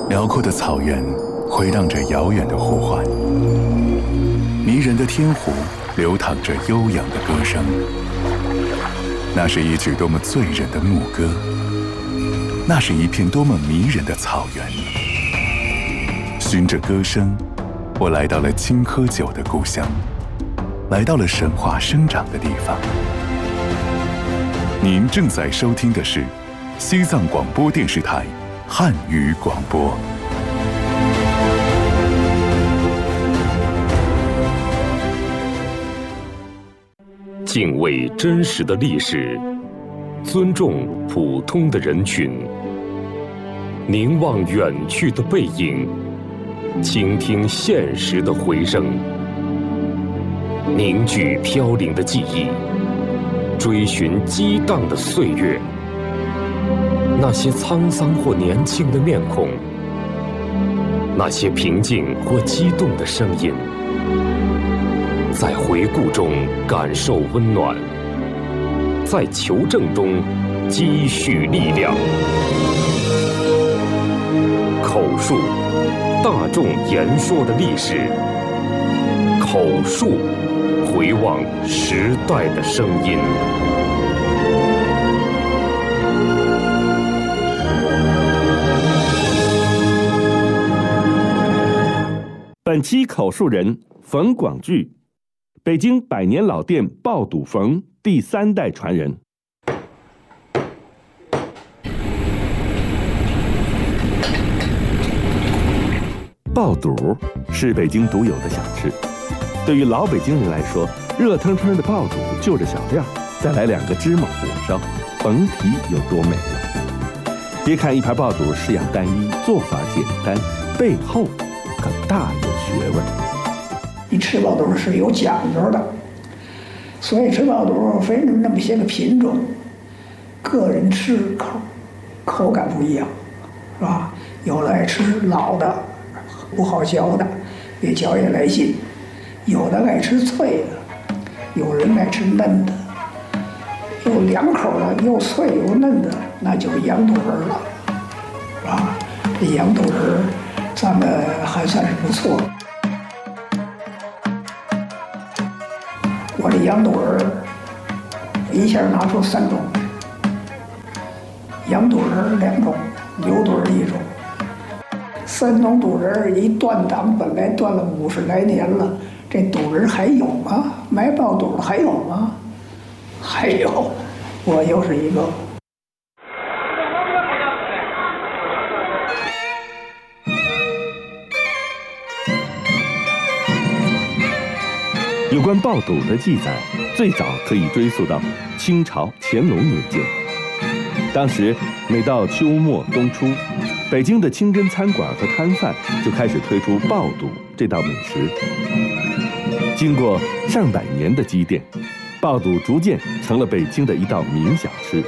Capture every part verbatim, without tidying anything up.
辽阔的草原回荡着遥远的呼唤，迷人的天湖流淌着悠扬的歌声。那是一曲多么醉人的牧歌，那是一片多么迷人的草原。循着歌声，我来到了青稞酒的故乡，来到了神话生长的地方。您正在收听的是西藏广播电视台汉语广播。 敬畏真实的历史，尊重普通的人群，凝望远去的背影，倾听现实的回声，凝聚飘零的记忆，追寻激荡的岁月。那些沧桑或年轻的面孔，那些平静或激动的声音，在回顾中感受温暖，在求证中积蓄力量。口述，大众言说的历史；口述，回望时代的声音。 本期口述人冯广聚，北京百年老店爆肚冯第三代传人。爆肚是北京独有的小吃，对于老北京人来说，热腾腾的爆肚就着小料，再来两个芝麻火烧，甭提有多美了。别看一盘爆肚式样单一，做法简单，背后可大有学问。 你吃爆肚是有讲究的，所以吃爆肚分成那么些个品种，个人吃口口感不一样，是吧？有的爱吃老的，不好嚼的，越嚼越来劲；有的爱吃脆的，有人爱吃嫩的，有两口的，又脆又嫩的，那就是羊肚仁了，是吧？这羊肚仁咱们还算是不错。我这羊肚仁一下拿出三种，羊肚仁两种，牛肚仁一种。三种肚仁一断档，本来断了五十来年了，这肚仁还有吗？卖爆肚的还有吗？还有，我又是一个。 有关爆肚的记载，最早可以追溯到清朝乾隆年间。当时每到秋末冬初，北京的清真餐馆和摊贩就开始推出爆肚这道美食。经过上百年的积淀，爆肚逐渐成了北京的一道名小吃。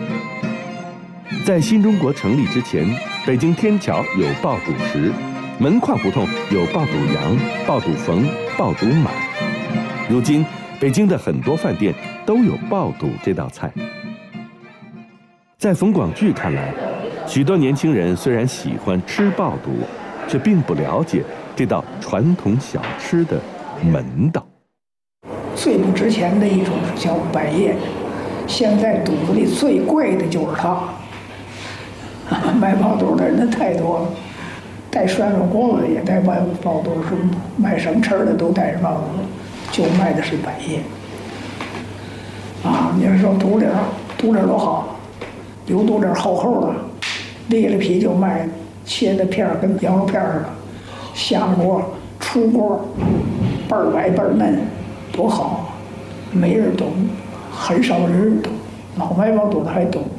在新中国成立之前，北京天桥有爆肚石，门框胡同有爆肚羊、爆肚冯、爆肚满。如今，北京的很多饭店都有爆肚这道菜。在冯广聚看来，许多年轻人虽然喜欢吃爆肚，却并不了解这道传统小吃的门道。 最不值钱的一种是叫百叶，现在肚子里最贵的就是它。卖爆肚的人太多了，带涮肉锅子也带卖爆肚，是卖什么吃的都带着爆肚，就卖的是百叶。啊，你要说肚里肚里多好。牛肚里厚厚的，裂了皮就卖，切的片儿跟羊肉片似的，下锅出锅，倍儿白倍儿嫩，多好！没人懂，很少人懂，老卖爆肚的还懂。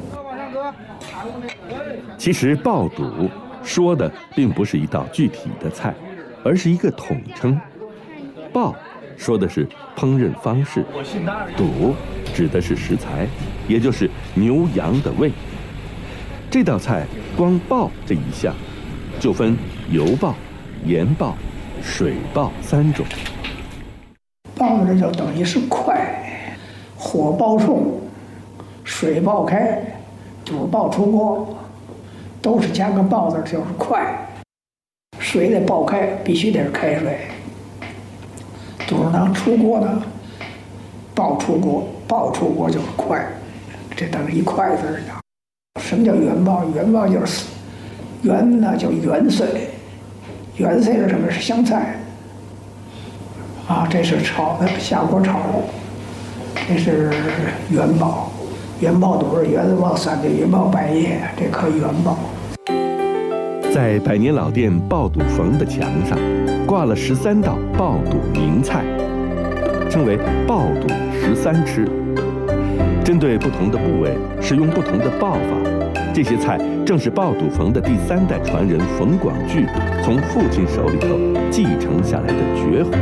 其实爆肚说的并不是一道具体的菜，而是一个统称。爆说的是烹饪方式，肚指的是食材，也就是牛羊的胃。这道菜光爆这一项，就分油爆、盐爆、水爆三种。 爆这就等于是快，火爆冲，水爆开，肚爆出锅，都是加个爆字就是快。 水得爆开，必须得是开水。肚囊出锅呢，爆出锅，爆出锅就是快，这等于一筷子一样。什么叫元爆？元爆就是元呢，叫元岁，元岁是什么？是香菜。啊，这是炒的，下锅炒。这是元宝，元宝肚是元子旺三的元宝百叶，这可元宝。 在百年老店爆肚冯的墙上，挂了十三道爆肚名菜，称为爆肚十三吃。针对不同的部位，使用不同的爆法。这些菜正是爆肚冯的第三代传人冯广聚从父亲手里头继承下来的绝活。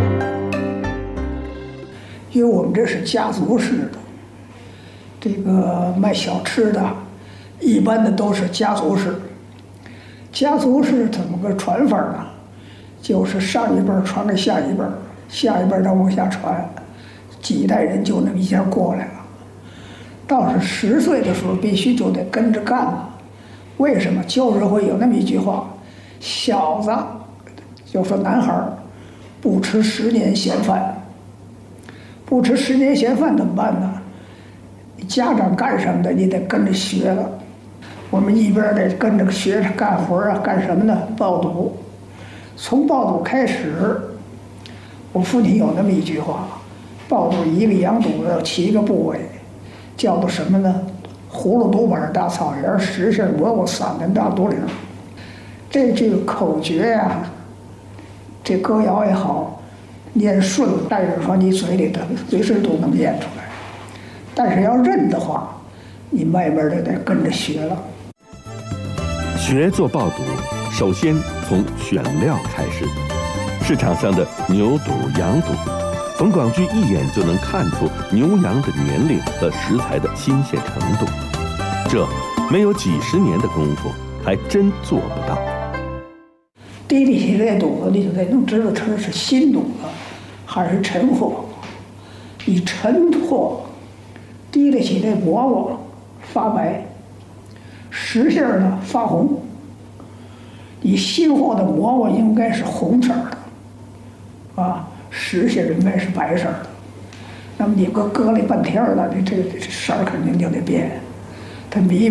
因为我们这是家族式的，这个卖小吃的，一般的都是家族式。家族式怎么个传法呢？就是上一辈传给下一辈，下一辈再往下传，几代人就那么一下过来了。到是十岁的时候，必须就得跟着干了。为什么？就是会有那么一句话：小子，就说男孩儿，不吃十年闲饭。不吃十年闲饭怎么办呢？家长干什么的，你得跟着学了。我们一边得跟着学着干活啊，干什么呢？爆肚。从爆肚开始，我父亲有那么一句话：爆肚一个羊肚子有七个部位，叫做什么呢？葫芦肚板大草原，实心蘑菇三根大肚领。这句口诀呀、啊，这歌谣也好，念顺了，但是说你嘴里头随时都能念出来。但是要认的话，你外边就得跟着学了。 学做爆肚，首先从选料开始。市场上的牛肚、羊肚，冯广聚一眼就能看出牛羊的年龄和食材的新鲜程度。这没有几十年的功夫，还真做不到。 提里起这肚子，你就得能知道它是新肚子还是陈货。你陈货提里起这蘑菇发白，实心儿呢发红。你新货的蘑菇应该是红色的，啊，实心儿应该是白色的。那么你搁搁里半天了，你这这色儿肯定就得变，它迷。